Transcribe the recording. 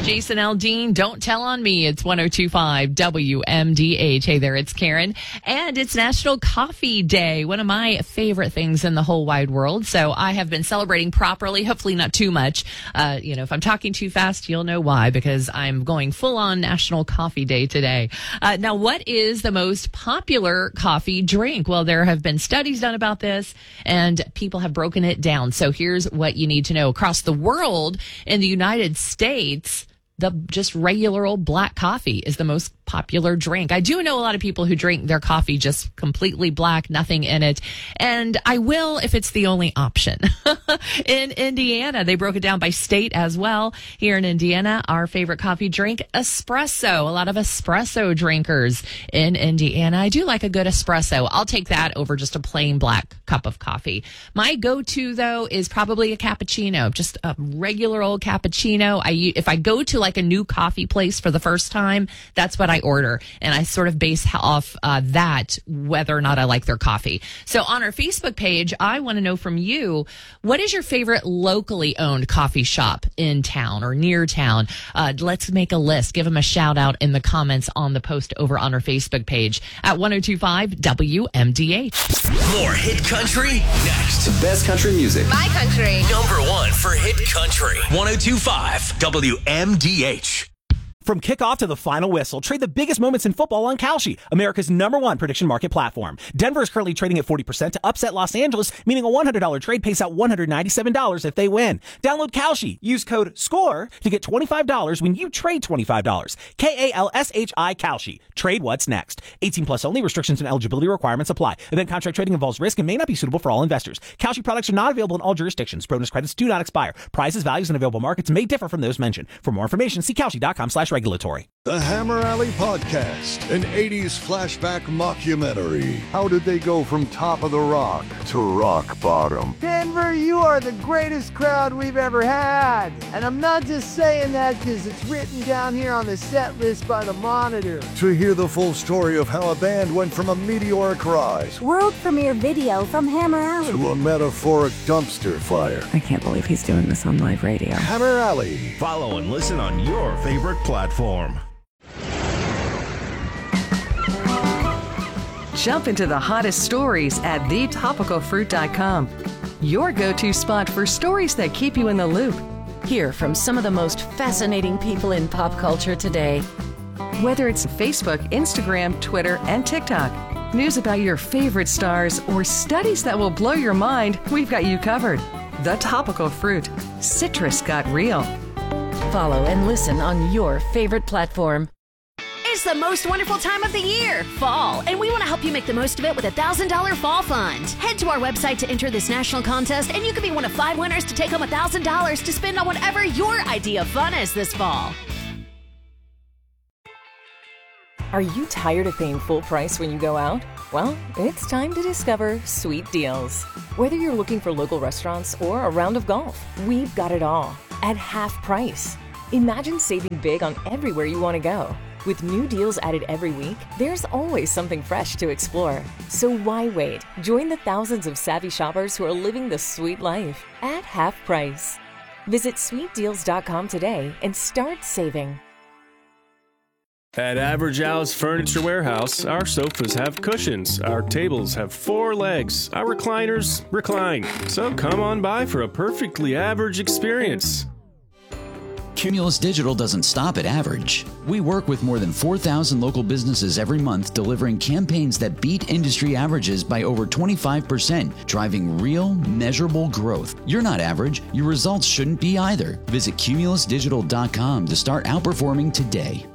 Jason Aldean, Don't Tell on Me. It's 102.5 WMDH. Hey there, it's Karen. And it's National Coffee Day, one of my favorite things in the whole wide world. So I have been celebrating properly, hopefully not too much. If I'm talking too fast, you'll know why, because I'm going full on National Coffee Day today. Now, what is the most popular coffee drink? Well, there have been studies done about this, and people have broken it down. So here's what you need to know. Across the world, in the United States, the just regular old black coffee is the most popular drink. I do know a lot of people who drink their coffee just completely black, nothing in it. And I will if it's the only option. In Indiana, they broke it down by state as well. Here in Indiana, our favorite coffee drink, espresso. A lot of espresso drinkers in Indiana. I do like a good espresso. I'll take that over just a plain black cup of coffee. My go-to, though, is probably a cappuccino. Just a regular old cappuccino. If I go to like a new coffee place for the first time, that's what I order. And I sort of base off that whether or not I like their coffee. So on our Facebook page, I want to know from you, what is your favorite locally owned coffee shop in town or near town? Let's make a list. Give them a shout out in the comments on the post over on our Facebook page at 102.5 WMDH. More hit country next. The best country music. My country. Number one for hit country. 102.5 WMDH. From kickoff to the final whistle, trade the biggest moments in football on Kalshi, America's #1 prediction market platform. Denver is currently trading at 40% to upset Los Angeles, meaning a $100 trade pays out $197 if they win. Download Kalshi. Use code SCORE to get $25 when you trade $25. KALSHI Kalshi. Trade what's next. 18 plus only. Restrictions and eligibility requirements apply. Event contract trading involves risk and may not be suitable for all investors. Kalshi products are not available in all jurisdictions. Bonus credits do not expire. Prices, values, and available markets may differ from those mentioned. For more information, see Kalshi.com/regulatory. The Hammer Alley Podcast, an 80s flashback mockumentary. How did they go from top of the rock to rock bottom? Denver, you are the greatest crowd we've ever had. And I'm not just saying that because it's written down here on the set list by the Monitor. To hear the full story of how a band went from a meteoric rise world premiere video from Hammer Alley to a metaphoric dumpster fire. I can't believe he's doing this on live radio. Hammer Alley. Follow and listen on your favorite platform. Jump into the hottest stories at thetopicalfruit.com. Your go-to spot for stories that keep you in the loop. Hear from some of the most fascinating people in pop culture today. Whether it's Facebook, Instagram, Twitter, and TikTok, news about your favorite stars, or studies that will blow your mind, we've got you covered. The Topical Fruit. Citrus got real. Follow and listen on your favorite platform. It's the most wonderful time of the year, fall, and we want to help you make the most of it with a $1,000 fall fund. Head to our website to enter this national contest, and you could be one of 5 winners to take home $1,000 to spend on whatever your idea of fun is this fall. Are you tired of paying full price when you go out? Well, it's time to discover Sweet Deals. Whether you're looking for local restaurants or a round of golf, we've got it all at half price. Imagine saving big on everywhere you want to go. With new deals added every week, there's always something fresh to explore. So why wait? Join the thousands of savvy shoppers who are living the sweet life at half price. Visit sweetdeals.com today and start saving. At Average Al's Furniture Warehouse, our sofas have cushions, our tables have 4 legs, our recliners recline. So come on by for a perfectly average experience. Cumulus Digital doesn't stop at average. We work with more than 4,000 local businesses every month, delivering campaigns that beat industry averages by over 25%, driving real, measurable growth. You're not average. Your results shouldn't be either. Visit cumulusdigital.com to start outperforming today.